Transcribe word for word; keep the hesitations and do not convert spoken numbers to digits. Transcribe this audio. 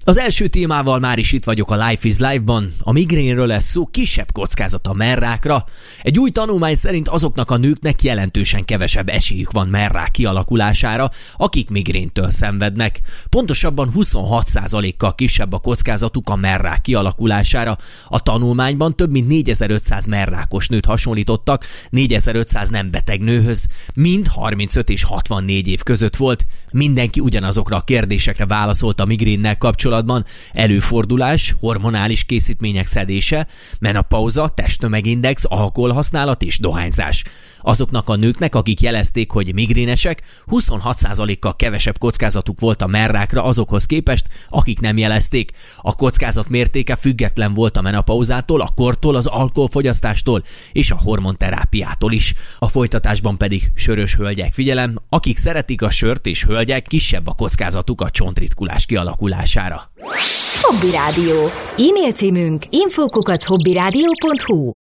Az első témával már is itt vagyok a Life is Life-ban. A migrénről lesz szó, kisebb kockázat a merrákra. Egy új tanulmány szerint azoknak a nőknek jelentősen kevesebb esélyük van merrák kialakulására, akik migréntől szenvednek. Pontosabban huszonhat százalékkal kisebb a kockázatuk a merrák kialakulására. A tanulmányban több mint négyezer-ötszáz merrákos nőt hasonlítottak négyezer-ötszáz nem beteg nőhöz. Mind harmincöt és hatvannégy év között volt. Mindenki ugyanazokra a kérdésekre válaszolt a migrénnel kapcsolatban. Előfordulás, hormonális készítmények szedése, menopauza, testtömegindex, alkoholhasználat és dohányzás. Azoknak a nőknek, akik jelezték, hogy migrénesek, huszonhat százalékkal kevesebb kockázatuk volt a merrákra azokhoz képest, akik nem jelezték. A kockázat mértéke független volt a menopauzától, a kortól, az alkoholfogyasztástól és a hormonterápiától is. A folytatásban pedig sörös hölgyek, figyelem, akik szeretik a sört, és hölgyek, kisebb a kockázatuk a csontritkulás kialakulására. Hobby Rádió. E-mail címünk info kukac hobbyradio pont hu.